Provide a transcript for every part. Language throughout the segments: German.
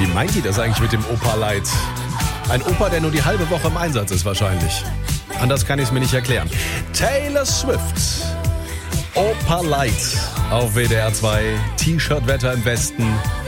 Wie meint die das eigentlich mit dem Opa Light? Ein Opa, der nur die halbe Woche im Einsatz ist wahrscheinlich. Anders kann ich es mir nicht erklären. Taylor Swift. Opa Light auf WDR 2. T-Shirt-Wetter im Westen.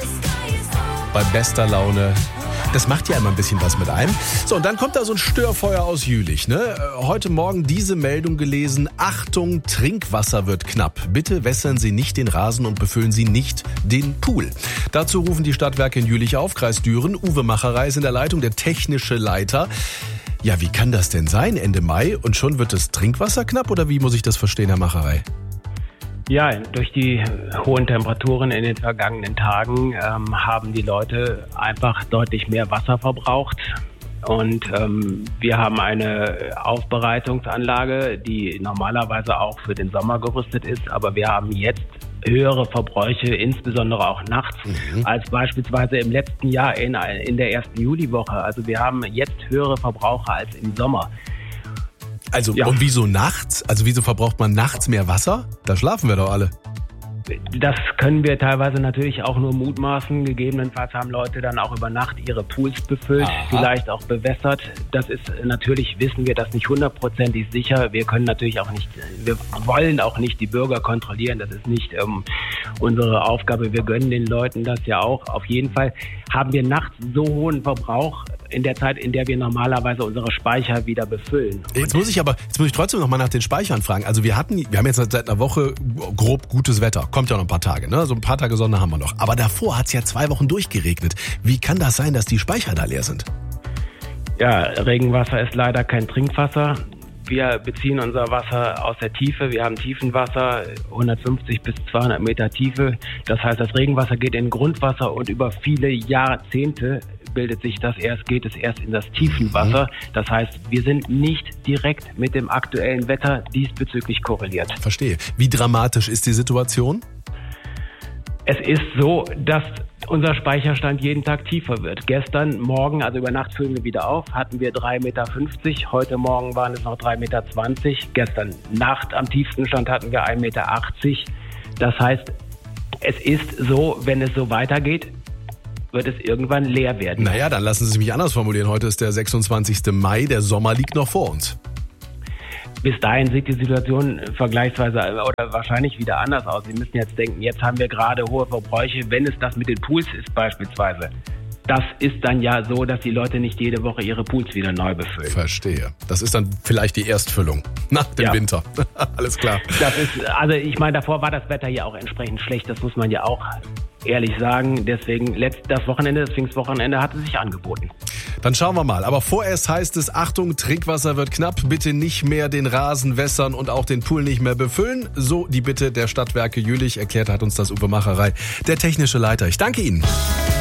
Bei bester Laune. Das macht ja immer ein bisschen was mit einem. So, und dann kommt da so ein Störfeuer aus Jülich, ne? Heute Morgen diese Meldung gelesen. Achtung, Trinkwasser wird knapp. Bitte wässern Sie nicht den Rasen und befüllen Sie nicht den Pool. Dazu rufen die Stadtwerke in Jülich auf, Kreis Düren. Uwe Macherei ist in der Leitung, der technische Leiter. Ja, wie kann das denn sein, Ende Mai? Und schon wird das Trinkwasser knapp? Oder wie muss ich das verstehen, Herr Macherei? Ja, durch die hohen Temperaturen in den vergangenen Tagen haben die Leute einfach deutlich mehr Wasser verbraucht. Und wir haben eine Aufbereitungsanlage, die normalerweise auch für den Sommer gerüstet ist. Aber wir haben jetzt höhere Verbräuche, insbesondere auch nachts, als beispielsweise im letzten Jahr in der ersten Juliwoche. Also wir haben jetzt höhere Verbraucher als im Sommer. Also, ja. Und wieso nachts? Also wieso verbraucht man nachts mehr Wasser? Da schlafen wir doch alle. Das können wir teilweise natürlich auch nur mutmaßen. Gegebenenfalls haben Leute dann auch über Nacht ihre Pools befüllt, vielleicht auch bewässert. Das ist natürlich, wissen wir das nicht hundertprozentig sicher. Wir können natürlich auch nicht, wir wollen auch nicht die Bürger kontrollieren. Das ist nicht unsere Aufgabe. Wir gönnen den Leuten das ja auch. Auf jeden Fall haben wir nachts so hohen Verbrauch in der Zeit, in der wir normalerweise unsere Speicher wieder befüllen. Jetzt muss ich trotzdem noch mal nach den Speichern fragen. Also wir haben jetzt seit einer Woche grob gutes Wetter. Kommt ja noch ein paar Tage, ne? So ein paar Tage Sonne haben wir noch. Aber davor hat es ja 2 Wochen durchgeregnet. Wie kann das sein, dass die Speicher da leer sind? Ja, Regenwasser ist leider kein Trinkwasser. Wir beziehen unser Wasser aus der Tiefe. Wir haben Tiefenwasser, 150 bis 200 Meter Tiefe. Das heißt, das Regenwasser geht in Grundwasser und über viele Jahrzehnte geht es erst in das Tiefenwasser. Das heißt, wir sind nicht direkt mit dem aktuellen Wetter diesbezüglich korreliert. Verstehe. Wie dramatisch ist die Situation? Es ist so, dass unser Speicherstand jeden Tag tiefer wird. Gestern Morgen, also über Nacht füllen wir wieder auf, hatten wir 3,50 Meter. Heute Morgen waren es noch 3,20 Meter. Gestern Nacht am tiefsten Stand hatten wir 1,80 Meter. Das heißt, es ist so, wenn es so weitergeht, wird es irgendwann leer werden. Naja, dann lassen Sie mich anders formulieren. Heute ist der 26. Mai, der Sommer liegt noch vor uns. Bis dahin sieht die Situation vergleichsweise oder wahrscheinlich wieder anders aus. Sie müssen jetzt denken, jetzt haben wir gerade hohe Verbräuche, wenn es das mit den Pools ist beispielsweise. Das ist dann ja so, dass die Leute nicht jede Woche ihre Pools wieder neu befüllen. Verstehe. Das ist dann vielleicht die Erstfüllung nach dem Winter. Alles klar. Ich meine, davor war das Wetter ja auch entsprechend schlecht. Das muss man ja auch ehrlich sagen. Deswegen, das Pfingstwochenende hatte sich angeboten. Dann schauen wir mal. Aber vorerst heißt es, Achtung, Trinkwasser wird knapp. Bitte nicht mehr den Rasen wässern und auch den Pool nicht mehr befüllen. So die Bitte der Stadtwerke Jülich. Erklärt hat uns das Uwe Macherei, der technische Leiter. Ich danke Ihnen.